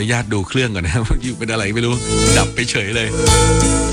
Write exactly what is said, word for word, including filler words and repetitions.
ญาตดูเครื่องก่อนนะครับอยู่เป็นอะไรไม่รู้ดับไปเฉยเลย